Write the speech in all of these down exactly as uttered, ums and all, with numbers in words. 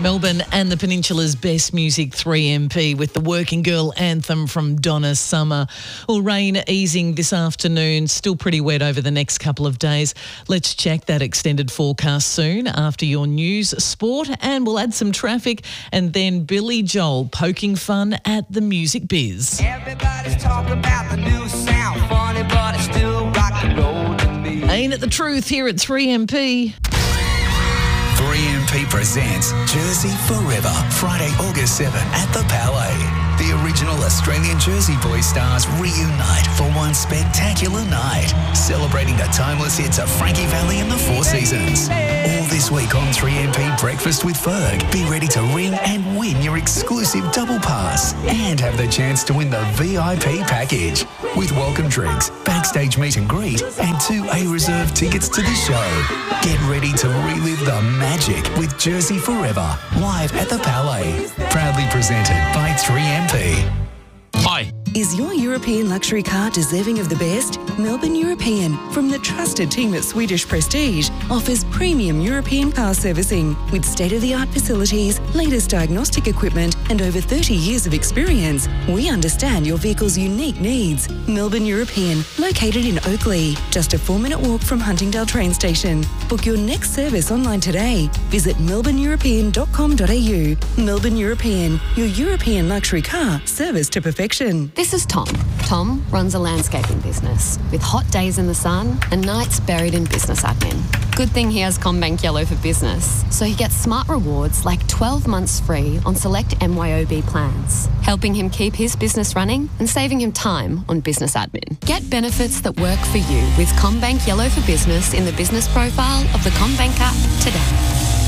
Melbourne and the Peninsula's best music, three M P, with the Working Girl anthem from Donna Summer. Well, rain easing this afternoon, still pretty wet over the next couple of days. Let's check that extended forecast soon after your news, sport, and we'll add some traffic, and then Billy Joel poking fun at the music biz. Everybody's talking about the new sound, funny but it's still rock and roll to me. Ain't it the truth here at three M P? three M P presents Jersey Forever, Friday, August seventh at the Palais. The original Australian Jersey Boys stars reunite for one spectacular night, celebrating the timeless hits of Frankie Valli and the Four Seasons. All this week on three M P Breakfast with Ferg. Be ready to ring and win your exclusive double pass and have the chance to win the V I P package with welcome drinks, backstage meet and greet, and two A-reserve tickets to the show. Get ready to relive the magic with Jersey Forever, live at the Palais. Proudly presented by three M P. Hi. Is your European luxury car deserving of the best? Melbourne European, from the trusted team at Swedish Prestige, offers premium European car servicing with state-of-the-art facilities, latest diagnostic equipment, and over thirty years of experience. We understand your vehicle's unique needs. Melbourne European, located in Oakley, just a four-minute walk from Huntingdale train station. Book your next service online today. Visit melbourne european dot com dot a u. Melbourne European, your European luxury car service to perfection. This is Tom. Tom runs a landscaping business with hot days in the sun and nights buried in business admin. Good thing he has CommBank Yellow for Business, so he gets smart rewards like twelve months free on select M Y O B plans, helping him keep his business running and saving him time on business admin. Get benefits that work for you with CommBank Yellow for Business in the business profile of the CommBank app today.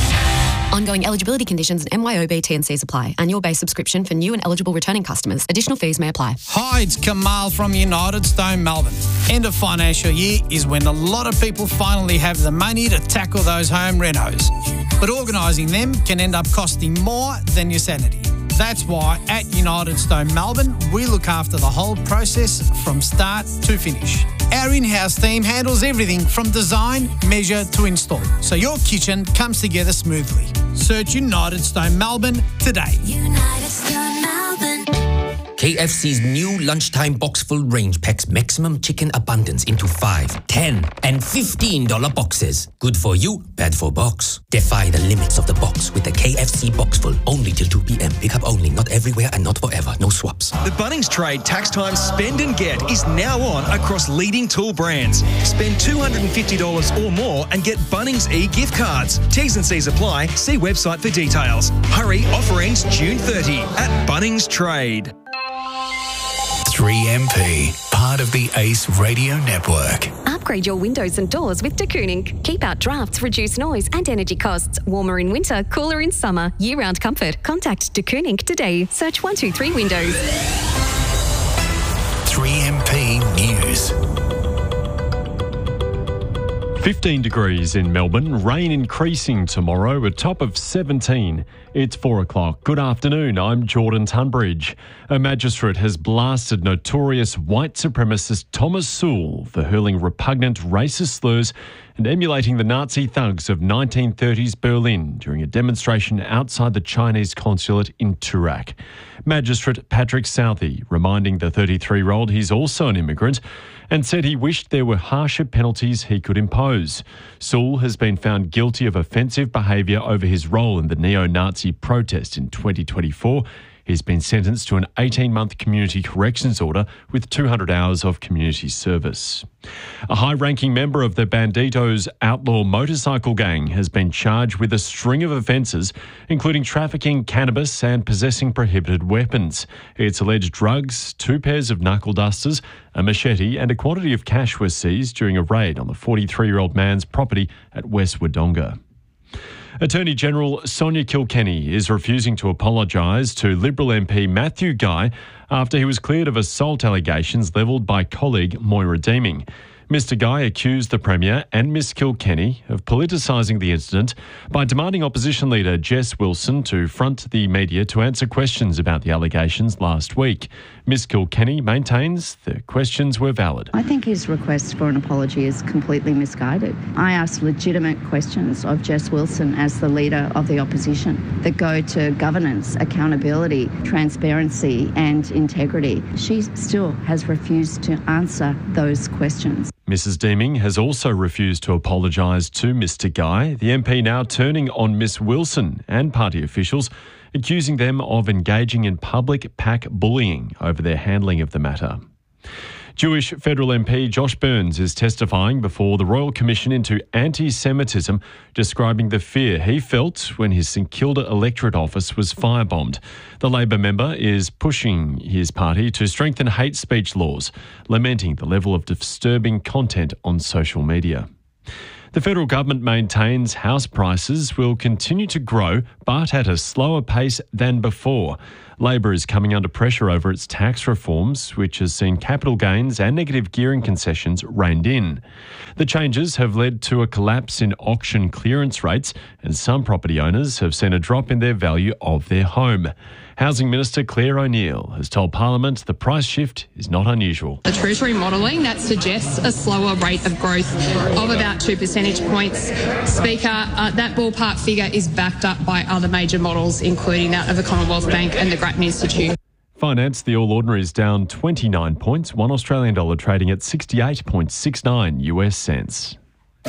Ongoing eligibility conditions and M Y O B T and Cs apply. Annual base subscription for new and eligible returning customers. Additional fees may apply. Hi, it's Kamal from United Stone Melbourne. End of financial year is when a lot of people finally have the money to tackle those home renos. But organising them can end up costing more than your sanity. That's why at United Stone Melbourne, we look after the whole process from start to finish. Our in-house team handles everything from design, measure to install, so your kitchen comes together smoothly. Search United Stone Melbourne today. United Stone Melbourne. K F C's new lunchtime box full range packs maximum chicken abundance into five, ten, and fifteen dollar boxes. Good for you, bad for box. Defy the limits of the box with the K F C box full. Only till two p.m. Pick up only, not everywhere and not forever. No swaps. The Bunnings Trade Tax Time Spend and Get is now on across leading tool brands. Spend two hundred fifty dollars or more and get Bunnings e-gift cards. T's and C's apply. See website for details. Hurry, offer ends June thirtieth at Bunnings Trade. three M P, part of the Ace Radio Network. Upgrade your windows and doors with De Kooning. Keep out drafts, reduce noise and energy costs. Warmer in winter, cooler in summer. Year-round comfort. Contact De Kooning today. Search one two three Windows. three M P News. fifteen degrees in Melbourne, rain increasing tomorrow, a top of seventeen. It's four o'clock. Good afternoon, I'm Jordan Tunbridge. A magistrate has blasted notorious white supremacist Thomas Sowell for hurling repugnant racist slurs and emulating the Nazi thugs of nineteen thirties Berlin during a demonstration outside the Chinese consulate in Turak. Magistrate Patrick Southey reminding the thirty-three-year-old he's also an immigrant and said he wished there were harsher penalties he could impose. Sewell has been found guilty of offensive behaviour over his role in the neo-Nazi protest in twenty twenty-four. He's been sentenced to an eighteen-month community corrections order with two hundred hours of community service. A high-ranking member of the Banditos outlaw motorcycle gang has been charged with a string of offences, including trafficking cannabis and possessing prohibited weapons. It's alleged drugs, two pairs of knuckle dusters, a machete and a quantity of cash were seized during a raid on the forty-three-year-old man's property at West Wodonga. Attorney General Sonia Kilkenny is refusing to apologise to Liberal M P Matthew Guy after he was cleared of assault allegations levelled by colleague Moira Deeming. Mister Guy accused the Premier and Miss Kilkenny of politicising the incident by demanding opposition leader Jess Wilson to front the media to answer questions about the allegations last week. Miss Kilkenny maintains the questions were valid. I think his request for an apology is completely misguided. I asked legitimate questions of Jess Wilson as the leader of the opposition that go to governance, accountability, transparency and integrity. She still has refused to answer those questions. Missus Deeming has also refused to apologise to Mister Guy, the M P now turning on Miss Wilson and party officials, accusing them of engaging in public pack bullying over their handling of the matter. Jewish federal M P Josh Burns is testifying before the Royal Commission into anti-Semitism, describing the fear he felt when his St Kilda electorate office was firebombed. The Labor member is pushing his party to strengthen hate speech laws, lamenting the level of disturbing content on social media. The federal government maintains house prices will continue to grow, but at a slower pace than before. Labor is coming under pressure over its tax reforms, which has seen capital gains and negative gearing concessions reined in. The changes have led to a collapse in auction clearance rates, and some property owners have seen a drop in their value of their home. Housing Minister Claire O'Neill has told Parliament the price shift is not unusual. The Treasury modelling that suggests a slower rate of growth of about two percentage points. Speaker, uh, that ballpark figure is backed up by other major models, including that of the Commonwealth Bank and the Grattan Institute. Finance, the All Ordinary is down twenty-nine points, one Australian dollar trading at sixty-eight point six nine U S cents.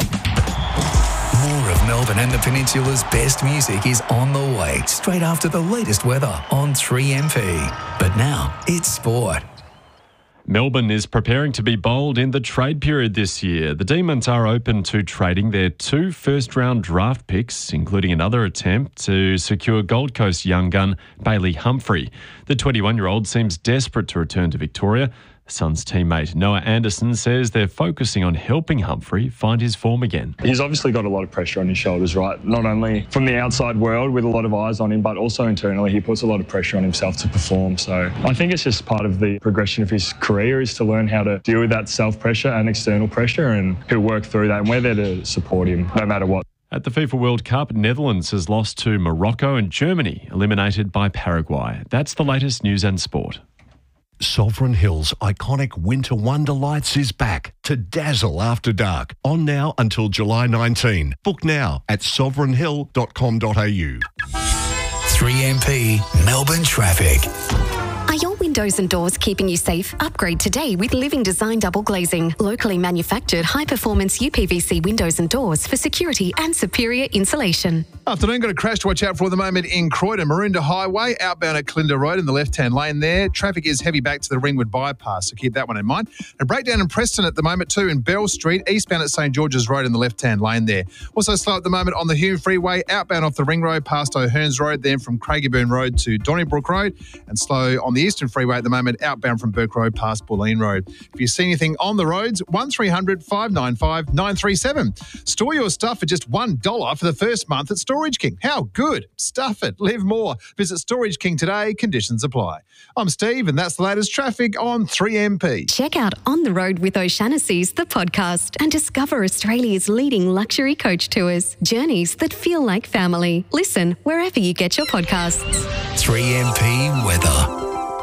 More of Melbourne and the Peninsula's best music is on the way, straight after the latest weather on three M P. But now, it's sport. Melbourne is preparing to be bold in the trade period this year. The Demons are open to trading their two first-round draft picks, including another attempt to secure Gold Coast young gun Bailey Humphrey. The twenty-one-year-old seems desperate to return to Victoria. Suns teammate Noah Anderson says they're focusing on helping Humphrey find his form again. He's obviously got a lot of pressure on his shoulders, right? Not only from the outside world with a lot of eyes on him, but also internally he puts a lot of pressure on himself to perform. So I think it's just part of the progression of his career is to learn how to deal with that self-pressure and external pressure, and he'll work through that, and we're there to support him no matter what. At the FIFA World Cup, Netherlands has lost to Morocco and Germany, eliminated by Paraguay. That's the latest news and sport. Sovereign Hills' iconic Winter Wonder Lights is back to dazzle after dark. On now until July nineteenth. Book now at sovereign hill dot com dot a u. three M P Melbourne traffic. Are your windows and doors keeping you safe? Upgrade today with Living Design Double Glazing. Locally manufactured high-performance U P V C windows and doors for security and superior insulation. Afternoon, got a crash to watch out for at the moment in Croydon. Maroondah Highway, outbound at Clinda Road in the left-hand lane there. Traffic is heavy back to the Ringwood bypass, so keep that one in mind. A breakdown in Preston at the moment too in Bell Street, eastbound at St George's Road in the left-hand lane there. Also slow at the moment on the Hume Freeway, outbound off the Ring Road past O'Hearns Road, then from Craigieburn Road to Donnybrook Road, and slow on the Eastern Freeway at the moment, outbound from Burke Road past Bulleen Road. If you see anything on the roads, one three hundred five nine five nine three seven. Store your stuff for just one dollar for the first month at Storage King. How good? Stuff it. Live more. Visit Storage King today. Conditions apply. I'm Steve, and that's the latest traffic on three M P. Check out On the Road with O'Shanassy's, the podcast, and discover Australia's leading luxury coach tours. Journeys that feel like family. Listen wherever you get your podcasts. three M P weather.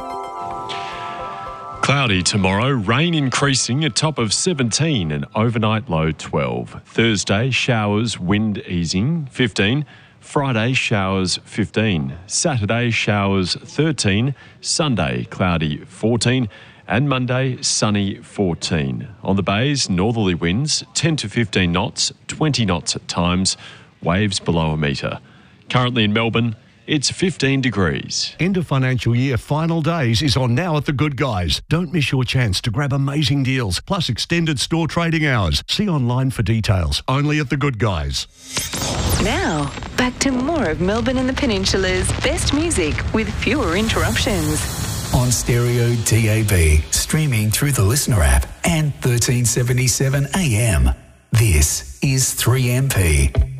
Cloudy tomorrow, rain increasing, a top of seventeen and overnight low twelve. Thursday, showers, wind easing, fifteen. Friday, showers, fifteen. Saturday, showers, thirteen. Sunday, cloudy, fourteen. And Monday, sunny, fourteen. On the bays, northerly winds, ten to fifteen knots, twenty knots at times, waves below a metre. Currently in Melbourne, it's fifteen degrees. End of financial year final days is on now at The Good Guys. Don't miss your chance to grab amazing deals, plus extended store trading hours. See online for details. Only at The Good Guys. Now, back to more of Melbourne and the Peninsula's best music with fewer interruptions. On stereo D A B, streaming through the Listener app and thirteen seventy-seven A M. This is three M P.